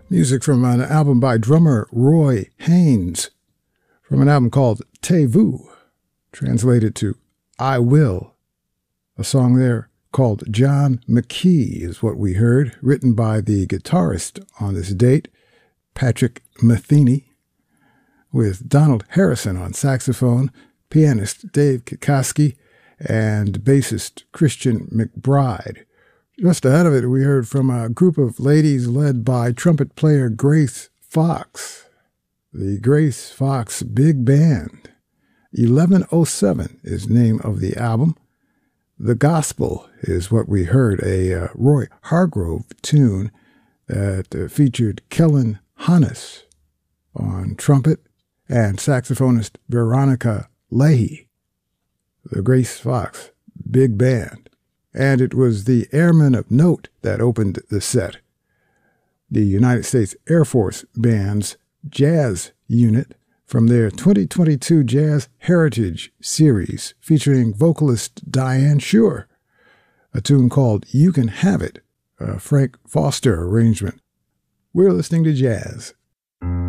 Music from an album by drummer Roy Haynes, from an album called Te Vu, translated to I Will. A song there called John McKee is what we heard, written by the guitarist on this date, Patrick Metheny, with Donald Harrison on saxophone, pianist Dave Kikoski, and bassist Christian McBride. Just ahead of it, we heard from a group of ladies led by trumpet player Grace Fox. The Grace Fox Big Band. 1107 is the name of the album. The Gospel is what we heard, a Roy Hargrove tune that featured Kellen Hannes on trumpet and saxophonist Veronica Leahy. The Grace Fox Big Band. And it was the Airmen of Note that opened the set. The United States Air Force Band's jazz unit from their 2022 Jazz Heritage Series featuring vocalist Diane Shure, a tune called You Can Have It, a Frank Foster arrangement. We're listening to jazz.